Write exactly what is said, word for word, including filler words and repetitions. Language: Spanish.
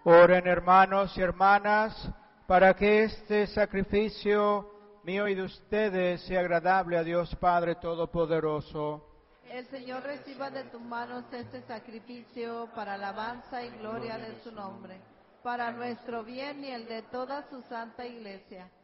Oren, hermanos y hermanas, para que este sacrificio mío y de ustedes sea agradable a Dios Padre Todopoderoso. El Señor reciba de tus manos este sacrificio para alabanza y gloria de su nombre, para nuestro bien y el de toda su santa Iglesia.